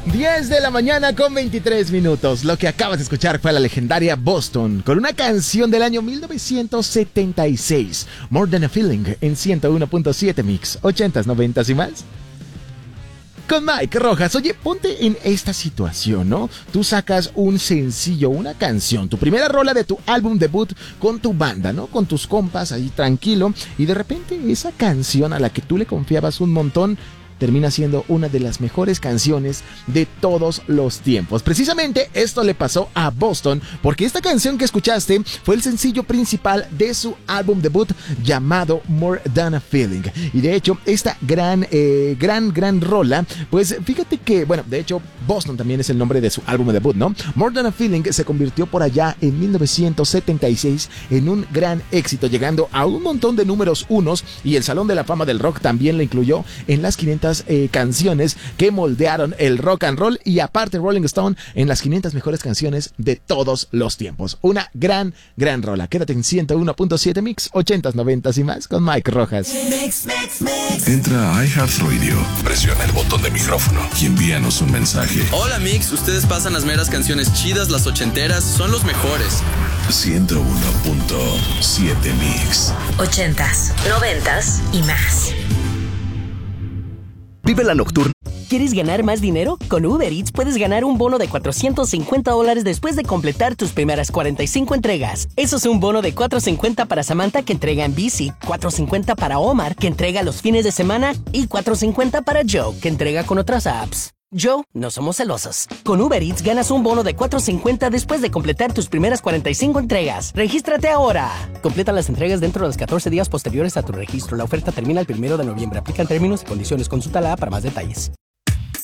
10 de la mañana con 23 minutos. Lo que acabas de escuchar fue la legendaria Boston con una canción del año 1976, More Than a Feeling, en 101.7 Mix, 80s, 90s y más. Con Mike Rojas. Oye, ponte en esta situación, ¿no? Tú sacas un sencillo, una canción, tu primera rola de tu álbum debut con tu banda, ¿no? Con tus compas ahí tranquilo, y de repente esa canción a la que tú le confiabas un montón termina siendo una de las mejores canciones de todos los tiempos. Precisamente esto le pasó a Boston, porque esta canción que escuchaste fue el sencillo principal de su álbum debut llamado More Than a Feeling. Y de hecho, esta gran rola, pues fíjate que, bueno, de hecho, Boston también es el nombre de su álbum debut, ¿no? More Than a Feeling se convirtió por allá en 1976 en un gran éxito, llegando a un montón de números unos, y el Salón de la Fama del Rock también la incluyó en las 500 canciones que moldearon el rock and roll, y aparte Rolling Stone en las 500 mejores canciones de todos los tiempos. Una gran rola. Quédate en 101.7 Mix, 80s, 90s y más con Mike Rojas. Mix. Entra a iHeartRadio, presiona el botón de micrófono y envíanos un mensaje. Hola Mix, ustedes pasan las meras canciones chidas, las ochenteras, son los mejores. 101.7 Mix, 80s, 90s y más. Vive la nocturna. ¿Quieres ganar más dinero? Con Uber Eats puedes ganar un bono de $450 después de completar tus primeras 45 entregas. Eso es un bono de $450 para Samantha, que entrega en bici, $450 para Omar, que entrega los fines de semana, y $450 para Joe, que entrega con otras apps. Joe, no somos celosos. Con Uber Eats ganas un bono de $450 después de completar tus primeras 45 entregas. ¡Regístrate ahora! Completa las entregas dentro de los 14 días posteriores a tu registro. La oferta termina el 1 de noviembre. Aplican términos y condiciones. Consulta la app para más detalles.